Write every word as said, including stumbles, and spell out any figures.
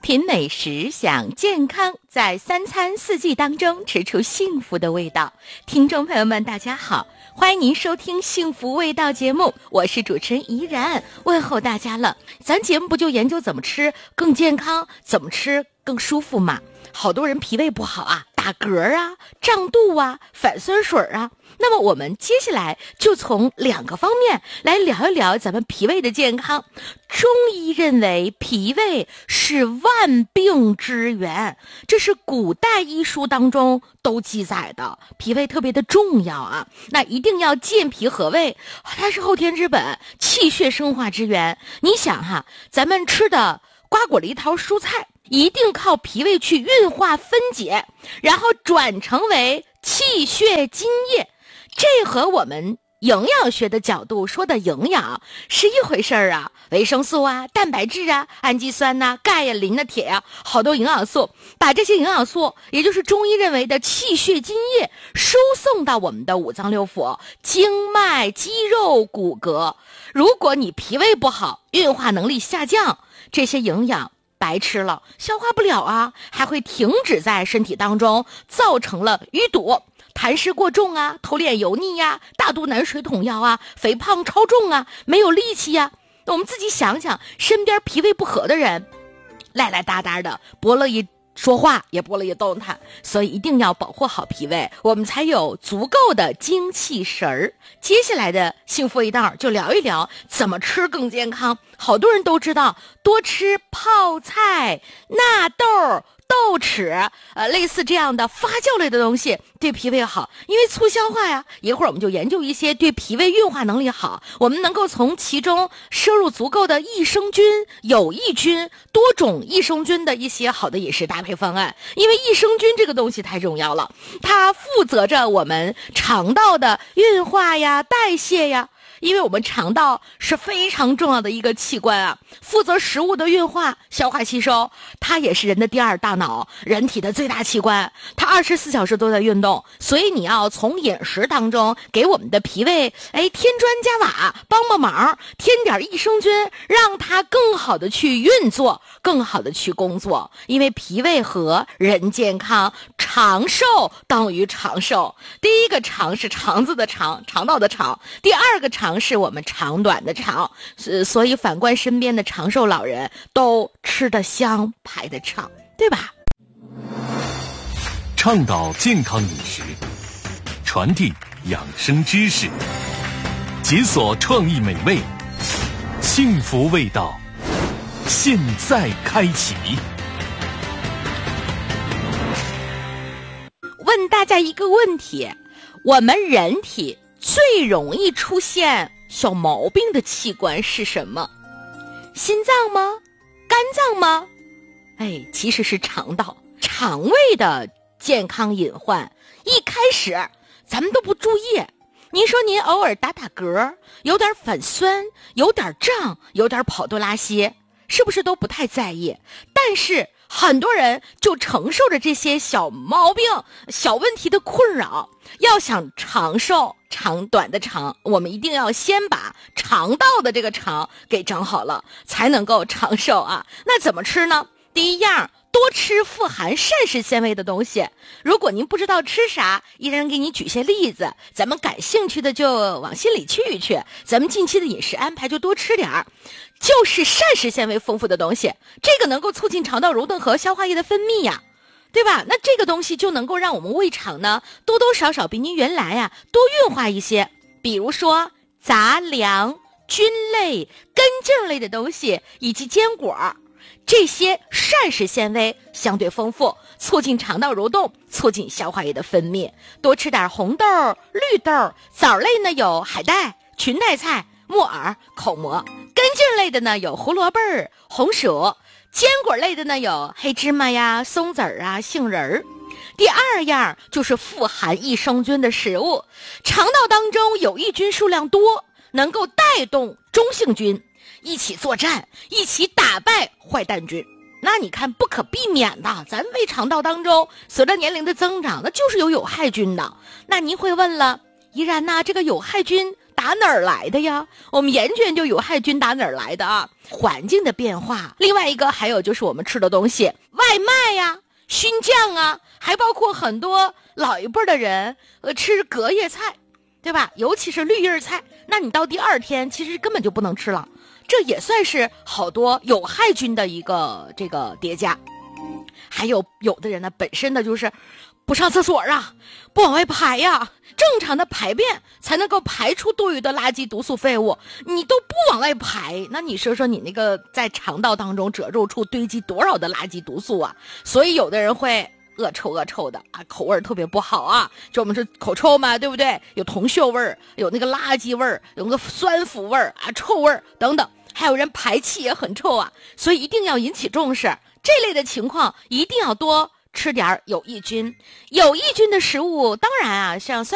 品美食，享健康，在三餐四季当中吃出幸福的味道。听众朋友们大家好，欢迎您收听幸福味道节目，我是主持人怡然，问候大家了。咱节目不就研究怎么吃更健康，怎么吃更舒服吗？好多人脾胃不好啊，打嗝啊，胀肚啊，反酸水啊。那么我们接下来就从两个方面来聊一聊咱们脾胃的健康。中医认为脾胃是万病之源，这是古代医书当中都记载的，脾胃特别的重要啊。那一定要健脾和胃，它是后天之本，气血生化之源。你想哈，咱们吃的瓜果梨桃蔬菜一定靠脾胃去运化分解，然后转成为气血津液。这和我们营养学的角度说的营养是一回事儿啊，维生素啊，蛋白质啊，氨基酸呐、啊，钙呀、磷呐、铁呀、啊，好多营养素，把这些营养素，也就是中医认为的气血津液，输送到我们的五脏六腑、经脉、肌肉、骨骼。如果你脾胃不好，运化能力下降，这些营养白吃了，消化不了啊，还会停止在身体当中，造成了淤堵。痰湿过重啊，头脸油腻呀、啊，大肚腩水桶腰啊，肥胖超重啊，没有力气呀、啊。我们自己想想，身边脾胃不和的人，赖赖哒哒的，不乐意说话，也不乐意动弹，所以一定要保护好脾胃，我们才有足够的精气神儿。接下来的幸福一道就聊一聊怎么吃更健康。好多人都知道，多吃泡菜、纳豆、豆豉，呃，类似这样的发酵类的东西对脾胃好，因为促消化呀。一会儿我们就研究一些对脾胃运化能力好，我们能够从其中摄入足够的益生菌、有益菌、多种益生菌的一些好的饮食搭配方案。因为益生菌这个东西太重要了，它负责着我们肠道的运化呀、代谢呀。因为我们肠道是非常重要的一个器官啊，负责食物的运化、消化吸收，它也是人的第二大脑，人体的最大器官，它二十四小时都在运动。所以你要从饮食当中给我们的脾胃哎添砖加瓦，帮帮忙，添点益生菌，让它更好的去运作，更好的去工作。因为脾胃和人健康，长寿等于长寿。第一个长是肠子的肠，肠道的肠，第二个长是我们长短的长，所以反观身边的长寿老人都吃得香，排得畅，对吧？ 倡导健康饮食，传递养生知识，解锁创意美味，幸福味道，现在开启。 问大家一个问题，我们人体最容易出现小毛病的器官是什么？心脏吗？肝脏吗？哎，其实是肠道。肠胃的健康隐患，一开始咱们都不注意。您说您偶尔打打嗝，有点反酸，有点胀，有点跑肚拉稀，是不是都不太在意？但是很多人就承受着这些小毛病、小问题的困扰。要想长寿，长短的长，我们一定要先把肠道的这个肠给整好了，才能够长寿啊。那怎么吃呢？第一样，多吃富含膳食纤维的东西。如果您不知道吃啥，依然给你举些例子，咱们感兴趣的就往心里去一去。咱们近期的饮食安排就多吃点儿，就是膳食纤维丰富的东西，这个能够促进肠道蠕动和消化液的分泌呀，对吧？那这个东西就能够让我们胃肠呢多多少少比您原来呀多运化一些。比如说杂粮、菌类、根茎类的东西以及坚果，这些膳食纤维相对丰富，促进肠道蠕动，促进消化液的分泌。多吃点红豆、绿豆。枣类呢有海带、裙带菜、木耳、口蘑。根茎类的呢有胡萝卜、红薯。坚果类的呢有黑芝麻呀、松子儿啊、杏仁儿。第二样就是富含益生菌的食物。肠道当中有益菌数量多，能够带动中性菌一起作战，一起打败坏蛋菌。那你看不可避免的，咱胃肠道当中随着年龄的增长，那就是有有害菌的。那您会问了，依然呢，这个有害菌打哪儿来的呀？我们研究研究有害菌打哪儿来的啊？环境的变化，另外一个还有就是我们吃的东西，外卖呀、熏酱啊，还包括很多老一辈的人呃吃隔夜菜，对吧？尤其是绿叶菜，那你到第二天其实根本就不能吃了，这也算是好多有害菌的一个这个叠加。还有有的人呢，本身的就是不上厕所啊，不往外排呀，正常的排便才能够排出多余的垃圾毒素废物，你都不往外排，那你说说你那个在肠道当中褶皱处堆积多少的垃圾毒素啊？所以有的人会恶臭恶臭的啊，口味特别不好啊，就我们是口臭嘛，对不对？有铜锈味儿，有那个垃圾味儿，有那个酸腐味儿啊，臭味儿等等，还有人排气也很臭啊，所以一定要引起重视。这类的情况一定要多吃点有益菌，有益菌的食物当然啊，像酸